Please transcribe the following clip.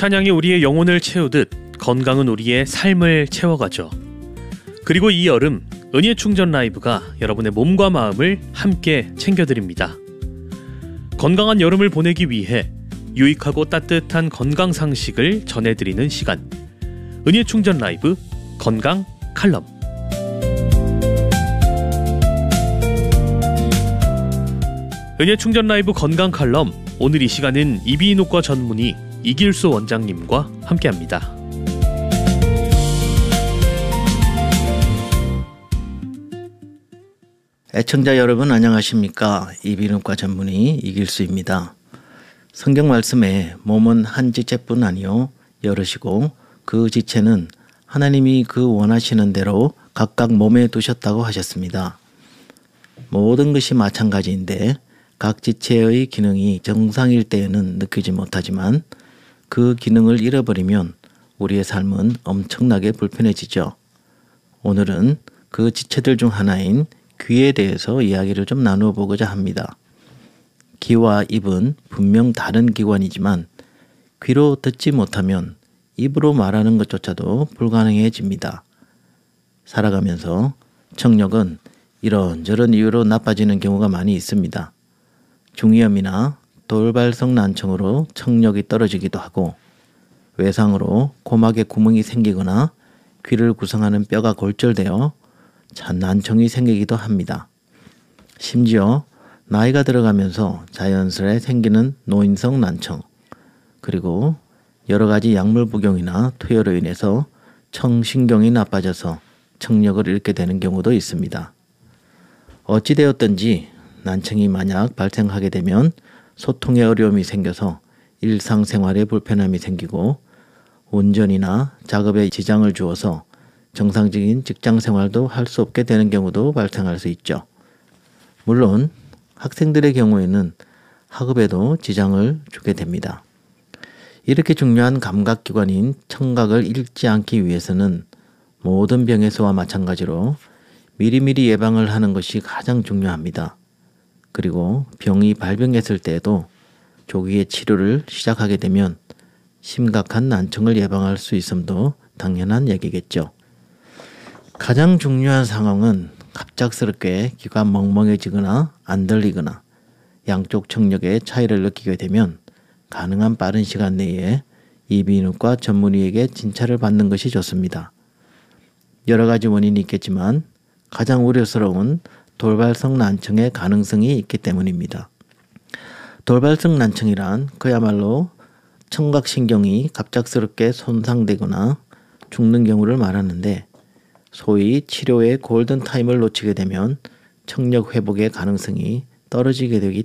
찬양이 우리의 영혼을 채우듯 건강은 우리의 삶을 채워가죠. 그리고 이 여름 은혜 충전 라이브가 여러분의 몸과 마음을 함께 챙겨드립니다. 건강한 여름을 보내기 위해 유익하고 따뜻한 건강 상식을 전해드리는 시간, 은혜 충전 라이브 건강 칼럼. 은혜 충전 라이브 건강 칼럼, 오늘 이 시간은 이비인후과 전문의 이길수 원장님과 함께합니다. 애청자 여러분 안녕하십니까? 이비인후과 전문의 이길수입니다. 성경 말씀에 몸은 한 지체뿐 아니요 여럿이고 그 지체는 하나님이 그 원하시는 대로 각각 몸에 두셨다고 하셨습니다. 모든 것이 마찬가지인데 각 지체의 기능이 정상일 때에는 느끼지 못하지만 그 기능을 잃어버리면 우리의 삶은 엄청나게 불편해지죠. 오늘은 그 지체들 중 하나인 귀에 대해서 이야기를 좀 나누어 보고자 합니다. 귀와 입은 분명 다른 기관이지만 귀로 듣지 못하면 입으로 말하는 것조차도 불가능해집니다. 살아가면서 청력은 이런저런 이유로 나빠지는 경우가 많이 있습니다. 중이염이나 돌발성 난청으로 청력이 떨어지기도 하고 외상으로 고막에 구멍이 생기거나 귀를 구성하는 뼈가 골절되어 난청이 생기기도 합니다. 심지어 나이가 들어가면서 자연스레 생기는 노인성 난청, 그리고 여러 가지 약물 복용이나 투여로 인해서 청신경이 나빠져서 청력을 잃게 되는 경우도 있습니다. 어찌되었든지 난청이 만약 발생하게 되면 소통에 어려움이 생겨서 일상생활에 불편함이 생기고 운전이나 작업에 지장을 주어서 정상적인 직장생활도 할 수 없게 되는 경우도 발생할 수 있죠. 물론 학생들의 경우에는 학업에도 지장을 주게 됩니다. 이렇게 중요한 감각기관인 청각을 잃지 않기 위해서는 모든 병에서와 마찬가지로 미리미리 예방을 하는 것이 가장 중요합니다. 그리고 병이 발병했을 때에도 조기에 치료를 시작하게 되면 심각한 난청을 예방할 수 있음도 당연한 얘기겠죠. 가장 중요한 상황은 갑작스럽게 귀가 멍멍해지거나 안 들리거나 양쪽 청력의 차이를 느끼게 되면 가능한 빠른 시간 내에 이비인후과 전문의에게 진찰을 받는 것이 좋습니다. 여러 가지 원인이 있겠지만 가장 우려스러운 돌발성 난청의 가능성이 있기 때문입니다. 돌발성 난청이란 그야말로 청각신경이 갑작스럽게 손상되거나 죽는 경우를 말하는데 소위 치료의 골든타임을 놓치게 되면 청력 회복의 가능성이 떨어지게 되기